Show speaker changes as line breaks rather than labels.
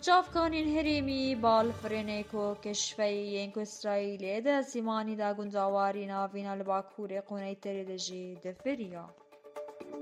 چافکانین هریمی بالفرینکو کشفی کو اسرائیلی ده سیمانی دا گنجاواری ناوینا لباکوری قونه تری دجی دفریا